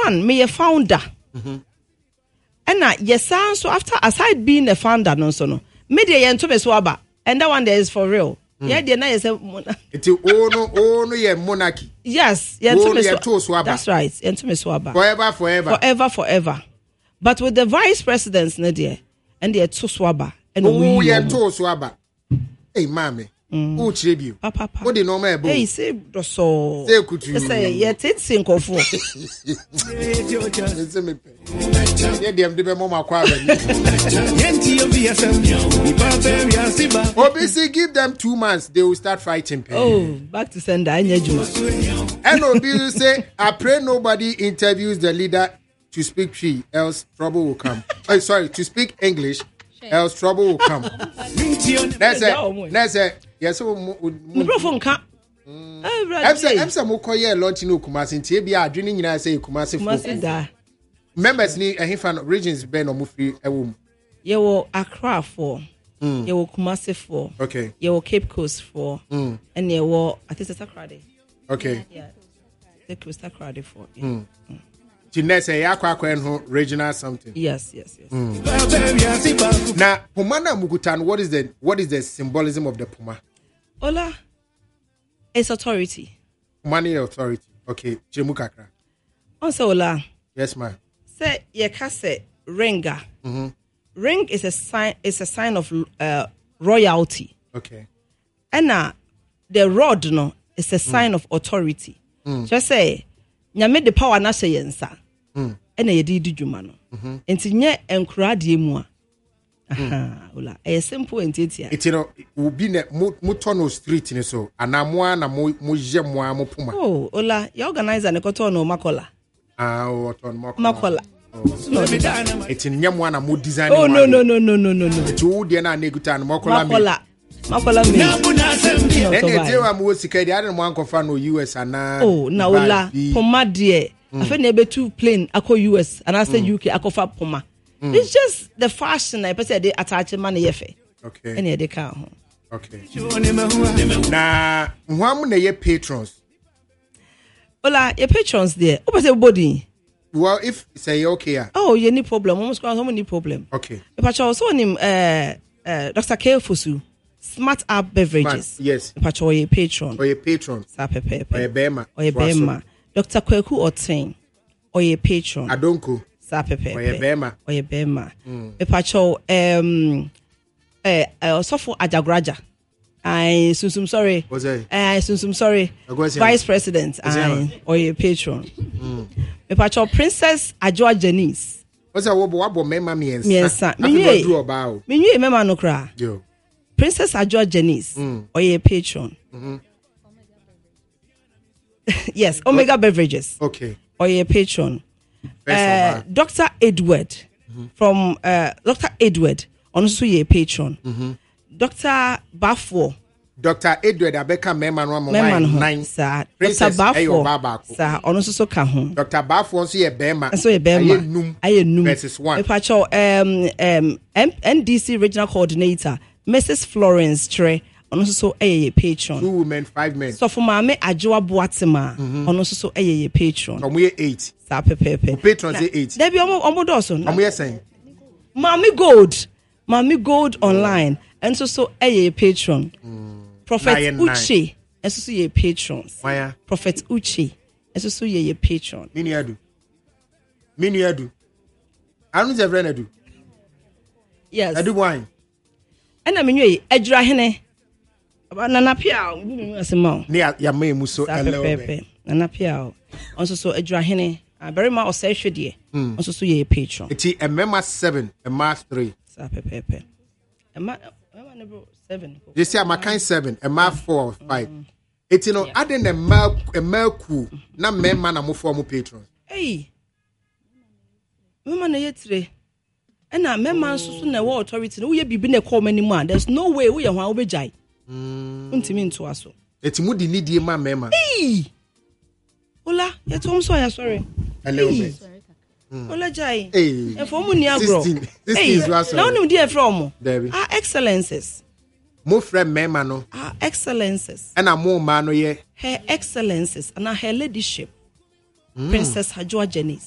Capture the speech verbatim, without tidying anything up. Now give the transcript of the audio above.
one me a founder. Mhm. And na yes so after aside being a founder no so no media yen to me so aba and that one there is for real. Mm. Yeah, there na yes it's oh no oh no yeah monarchy. Yes, yen to me so. That's right. Yen to me so aba. Forever forever. Forever forever. But with the vice presidents na there and they to swaba and oh yeah to swaba. Hey mama. Mm. Who tribute? Papa, what the normal boy? Hey, say the so. Say could you say yeah? It's single for. Yeah, them the mama kwaba. Obviously, give them two months, they will start fighting. Oh, back to sender. I need you. And Obi say, I pray nobody interviews the leader to speak Cree, else trouble will come. Oh, sorry, to speak English, else trouble will come. That's it. That's it. Yes, so microphone can. I'm saying, I'm saying, Mokoye launch no Kumasi. T B R drinking. I say Kumasi. Kumasi da. Members ni a hifan regions ben or mufri a womb. You will Accra for. You will Kumasi for. Okay. You will Cape Coast for. And you will I think it's Accra Day. Okay. Yeah. Cape Coast Accra Day for. Tinese yakwa kwenho regional something. Yes, yes, yes. Mm. Now, Pumana Mugutan, what is the what is the symbolism of the Puma? Ola, it's authority. Money authority. Okay, Chemukakra. Also, Ola. Yes, ma'am. Say yekase ringa. Mm-hmm. Ring is a sign. Is a sign of uh, royalty. Okay. And uh, the rod no is a sign mm. of authority. Mm. Just say. Nyame de power na hye yensa mm ena ye di dwuma no mhm enti nye enkura de mu a aha ola e simple entitia enti no obi na moto no street ni so anamoa na mo je moa mo puma oh ola ya organizer ne koto no makola ah o to no makola enti nye moa na mo design oh no no no no no no no enti wo de na neguta no makola me makola makola me ene dewa mo sika de ade mo ankofa no U S ana oh na ola poma de afa na betu plane akọ U S and I say U K akofa poma it's just the fashion I person dey attach man ye fe okay ene dey ka ho okay na hwam na ye patrons ola ye patrons there o person body well if say okay oh you need problem almost go some need problem okay if I show so nim eh uh, Doctor K Fosu Smart Up Beverages. Smart, yes. Pacho ye patron. Or ye patron. Sa pepe. Or ye bema. Or ye bema. Doctor Kweku Oten. Or ye patron. Adonko. Sa pepe. Or ye bema. Or ye bema. Mm. Pacho um eh uh, Sofo Ajagraja. I sunsum sorry. What's that? I sunsum sorry. Vice President. I or ye patron. Mm. Pacho Princess Ajua Janice. What's that? What what mema miensa? Miensa. Minye do about. Minye mema no kra. Yo. Princess Ajua Janice mm. or your patron. Mm-hmm. Yes, Omega what? Beverages. Okay. Or your patron. Uh, Doctor Edward mm-hmm. from uh, Doctor Edward, also your patron. Mm-hmm. Doctor Bafo. Doctor Edward Abeka Meman nine. Sir. Doctor Bafo. Sir, also so kahun. Doctor Bafo also a Bema. So a Bema. I num versus one. Pacho um um N D C regional coordinator. Missus Florence Tre, on also a patron. Two women, five men. So for Mame Ajua Boatima, on also a patron. From we eight. Sa pepe. Patrons eight. There be almost also. I'm we saying. Mami Gold, Mami Gold online, and so so a patron. Prophet Uche, and so so a patrons. Prophet Uche, and so so a patron. Miniadu. Miniadu. I don't have any do. Yes. I do wine. And I mean, you Edra Hene. Nana Piao, Simon. Near Yame Muso, Nana Piao. Also, so Edra Hene. I very much say, should ye also so ye patron. It's a member seven, a mass three. Sape a man seven. They say I'm a kind seven, a mass four, five. It's you know, adding a milk, a milk, not men man, I'm former patron. Hey, woman, yesterday. And I remember so soon the war authority. We be been a call many man. There's no way we are one over jai. Unti mean to us. It's moody need ye man, mema. Hey, Ola, yet home so I sorry. Hello, Ola jai. Hey, and for money agro. Hey, now no dear from our excellences. More friend mema no. Our excellences. And a more man, ye. Her excellences and her ladyship. Princess Ajua Janice.